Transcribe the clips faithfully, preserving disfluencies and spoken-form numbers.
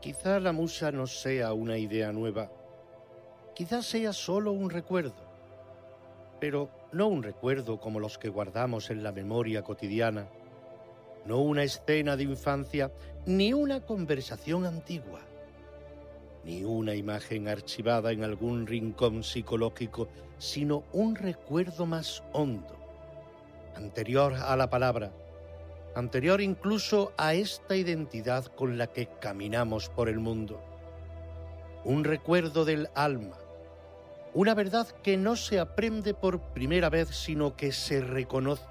Quizá la musa no sea una idea nueva, quizás sea solo un recuerdo, pero no un recuerdo como los que guardamos en la memoria cotidiana, no una escena de infancia, ni una conversación antigua, ni una imagen archivada en algún rincón psicológico, sino un recuerdo más hondo, anterior a la palabra, anterior incluso a esta identidad con la que caminamos por el mundo. Un recuerdo del alma, una verdad que no se aprende por primera vez, sino que se reconoce.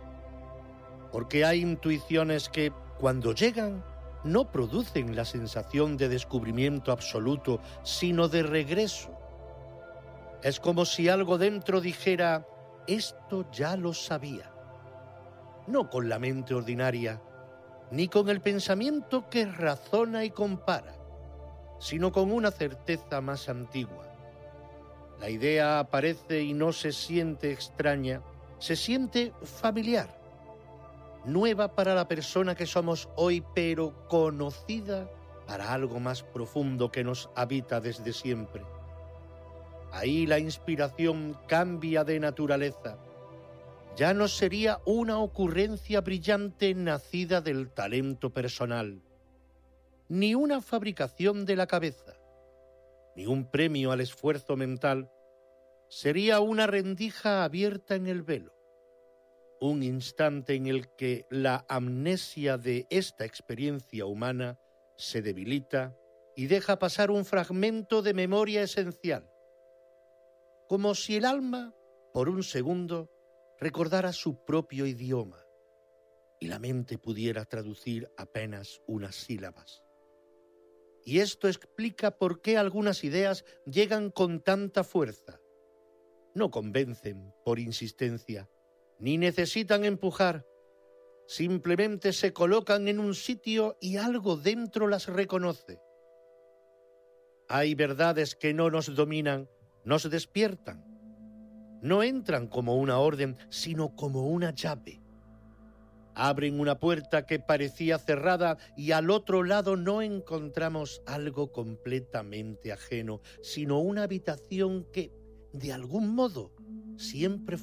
Porque hay intuiciones que, cuando llegan, no producen la sensación de descubrimiento absoluto, sino de regreso. Es como si algo dentro dijera, esto ya lo sabía. No con la mente ordinaria, ni con el pensamiento que razona y compara, sino con una certeza más antigua. La idea aparece y no se siente extraña, se siente familiar, nueva para la persona que somos hoy, pero conocida para algo más profundo que nos habita desde siempre. Ahí la inspiración cambia de naturaleza. Ya no sería una ocurrencia brillante nacida del talento personal, ni una fabricación de la cabeza, ni un premio al esfuerzo mental. Sería una rendija abierta en el velo, un instante en el que la amnesia de esta experiencia humana se debilita y deja pasar un fragmento de memoria esencial, como si el alma, por un segundo, recordara su propio idioma y la mente pudiera traducir apenas unas sílabas. Y esto explica por qué algunas ideas llegan con tanta fuerza. No convencen por insistencia, ni necesitan empujar. Simplemente se colocan en un sitio y algo dentro las reconoce. Hay verdades que no nos dominan, nos despiertan. No entran como una orden, sino como una llave. Abren una puerta que parecía cerrada y al otro lado no encontramos algo completamente ajeno, sino una habitación que, de algún modo, siempre